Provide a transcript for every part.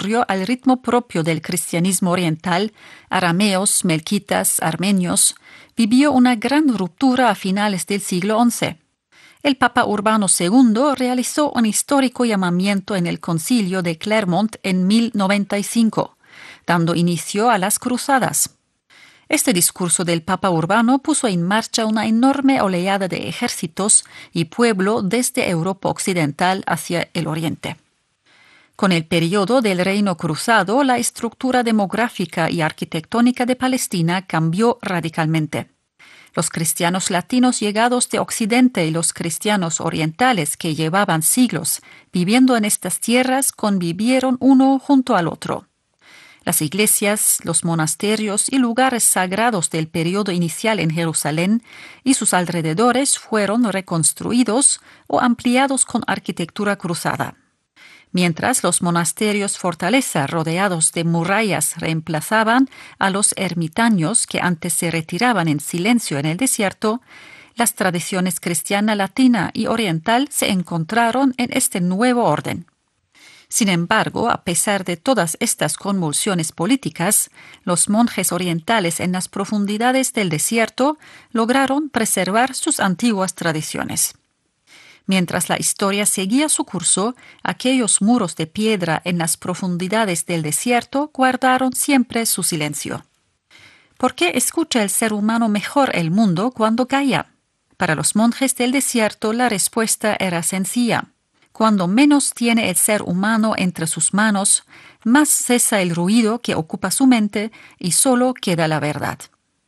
ocurrió al ritmo propio del cristianismo oriental, arameos, melquitas, armenios, vivió una gran ruptura a finales del siglo XI. El Papa Urbano II realizó un histórico llamamiento en el Concilio de Clermont en 1095, dando inicio a las cruzadas. Este discurso del Papa Urbano puso en marcha una enorme oleada de ejércitos y pueblo desde Europa Occidental hacia el Oriente. Con el periodo del Reino Cruzado, la estructura demográfica y arquitectónica de Palestina cambió radicalmente. Los cristianos latinos llegados de Occidente y los cristianos orientales que llevaban siglos viviendo en estas tierras convivieron uno junto al otro. Las iglesias, los monasterios y lugares sagrados del periodo inicial en Jerusalén y sus alrededores fueron reconstruidos o ampliados con arquitectura cruzada. Mientras los monasterios fortaleza rodeados de murallas reemplazaban a los ermitaños que antes se retiraban en silencio en el desierto, las tradiciones cristiana latina y oriental se encontraron en este nuevo orden. Sin embargo, a pesar de todas estas convulsiones políticas, los monjes orientales en las profundidades del desierto lograron preservar sus antiguas tradiciones. Mientras la historia seguía su curso, aquellos muros de piedra en las profundidades del desierto guardaron siempre su silencio. ¿Por qué escucha el ser humano mejor el mundo cuando calla? Para los monjes del desierto la respuesta era sencilla. Cuando menos tiene el ser humano entre sus manos, más cesa el ruido que ocupa su mente y solo queda la verdad.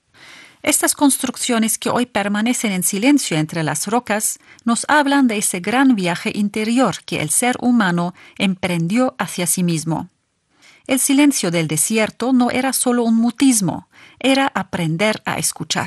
Estas construcciones que hoy permanecen en silencio entre las rocas nos hablan de ese gran viaje interior que el ser humano emprendió hacia sí mismo. El silencio del desierto no era solo un mutismo, era aprender a escuchar.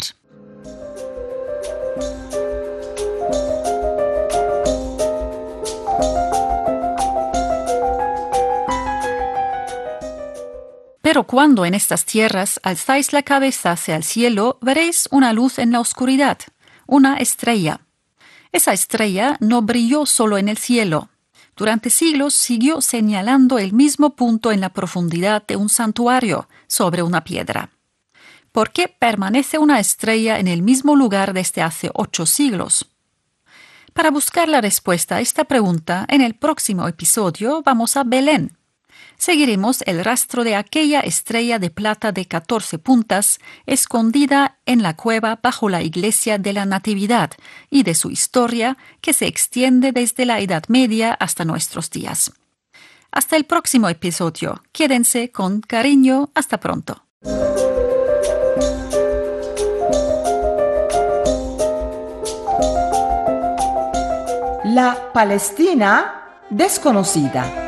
Pero cuando en estas tierras alzáis la cabeza hacia el cielo, veréis una luz en la oscuridad, una estrella. Esa estrella no brilló solo en el cielo. Durante siglos siguió señalando el mismo punto en la profundidad de un santuario, sobre una piedra. ¿Por qué permanece una estrella en el mismo lugar desde hace 8 siglos? Para buscar la respuesta a esta pregunta, en el próximo episodio vamos a Belén. Seguiremos el rastro de aquella estrella de plata de 14 puntas escondida en la cueva bajo la iglesia de la Natividad y de su historia que se extiende desde la Edad Media hasta nuestros días. Hasta el próximo episodio. Quédense con cariño. Hasta pronto. La Palestina desconocida.